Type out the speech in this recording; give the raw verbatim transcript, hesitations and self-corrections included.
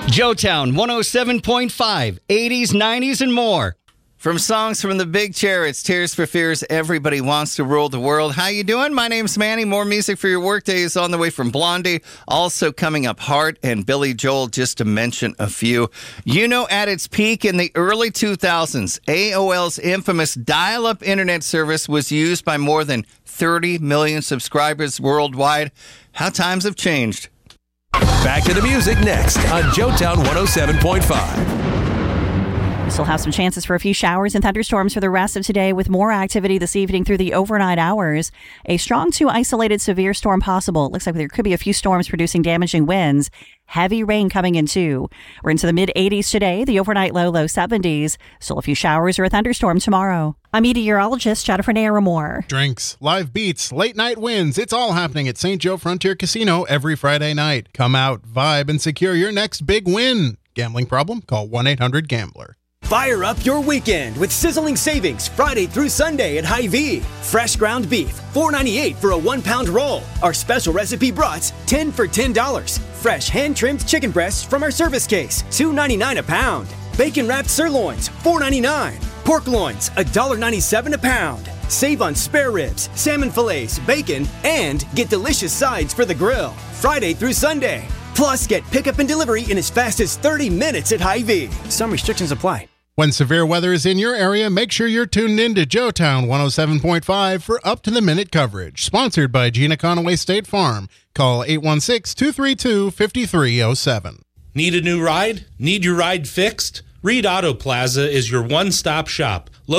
Joetown one oh seven point five, eighties, nineties, and more. From songs from the Big Chair, it's Tears for Fears, Everybody Wants to Rule the World. How you doing? My name's Manny. More music for your workday is on the way from Blondie. Also coming up, Heart and Billy Joel, just to mention a few. You know, at its peak in the early two thousands, A O L's infamous dial-up internet service was used by more than thirty million subscribers worldwide. How times have changed. Back to the music next on Joetown one oh seven point five. We still have some chances for a few showers and thunderstorms for the rest of today, with more activity this evening through the overnight hours. A strong to isolated severe storm possible. It looks like there could be a few storms producing damaging winds. Heavy rain coming in too. We're into the mid eighties today, the overnight low, low seventies. Still a few showers or a thunderstorm tomorrow. I'm meteorologist Jennifer Naramore. Drinks, live beats, late night wins. It's all happening at Saint Joe Frontier Casino every Friday night. Come out, vibe, and secure your next big win. Gambling problem? Call one eight hundred gambler. Fire up your weekend with sizzling savings Friday through Sunday at Hy-Vee. Fresh ground beef, four ninety-eight for a one-pound roll. Our special recipe brats, ten for ten dollars. Fresh hand-trimmed chicken breasts from our service case, two ninety-nine a pound. Bacon-wrapped sirloins, four ninety-nine. Pork loins, one ninety-seven a pound. Save on spare ribs, salmon fillets, bacon, and get delicious sides for the grill. Friday through Sunday. Plus, get pickup and delivery in as fast as thirty minutes at Hy-Vee. Some restrictions apply. When severe weather is in your area, make sure you're tuned in to Joetown one oh seven point five for up-to-the-minute coverage. Sponsored by Gina Conaway State Farm. Call eight one six, two three two, five three zero seven. Need a new ride? Need your ride fixed? Reed Auto Plaza is your one-stop shop.